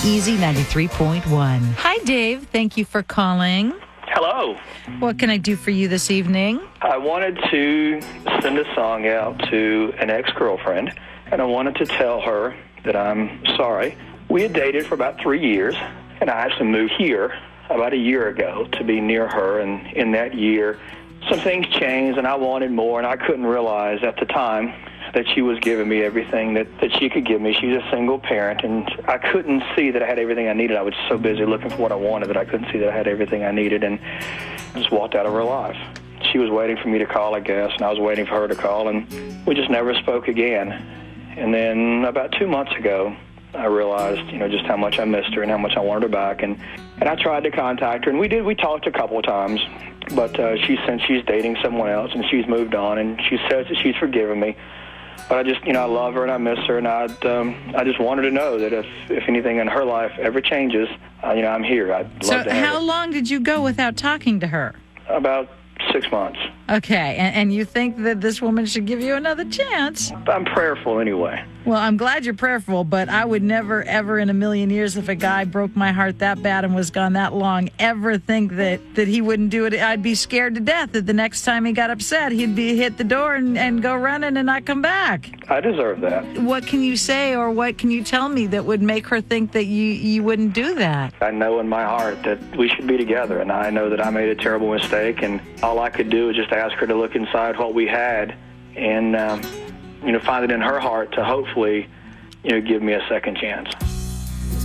Easy 93.1. Hi, Dave. Thank you for calling. Hello. What can I do for you this evening? I wanted to send a song out to an ex-girlfriend, and I wanted to tell her that I'm sorry. We had dated for about 3 years, and I actually moved here about a year ago to be near her, and in that year, some things changed, and I wanted more, and I couldn't realize at the time that she was giving me everything that she could give me. She's a single parent, and I couldn't see that I had everything I needed. I was so busy looking for what I wanted that I couldn't see that I had everything I needed, and just walked out of her life. She was waiting for me to call, I guess, and I was waiting for her to call, and we just never spoke again. And then about 2 months ago, I realized, just how much I missed her and how much I wanted her back, and I tried to contact her, and we talked a couple of times, but since she's dating someone else, and she's moved on, and she says that she's forgiven me. But I just, I love her and I miss her, and I just wanted to know that if anything in her life ever changes, I'm here. I'd love to have how long did you go without talking to her? About 6 months. Okay, and you think that this woman should give you another chance? I'm prayerful anyway. Well, I'm glad you're prayerful, but I would never, ever in a million years, if a guy broke my heart that bad and was gone that long, ever think that he wouldn't do it. I'd be scared to death that the next time he got upset, he'd hit the door and go running and not come back. I deserve that. What can you say or what can you tell me that would make her think that you wouldn't do that? I know in my heart that we should be together, and I know that I made a terrible mistake, and all I could do is just ask her to look inside what we had and find it in her heart to hopefully, give me a second chance.